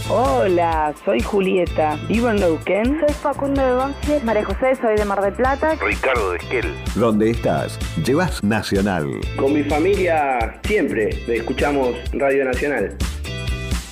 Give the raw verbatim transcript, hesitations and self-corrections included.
Hola, soy Julieta, vivo en Neuquén. Soy Facundo de Banfield. María José, soy de Mar del Plata. Ricardo de Esquel. Donde estás, llevas Nacional. Con mi familia siempre escuchamos Radio Nacional.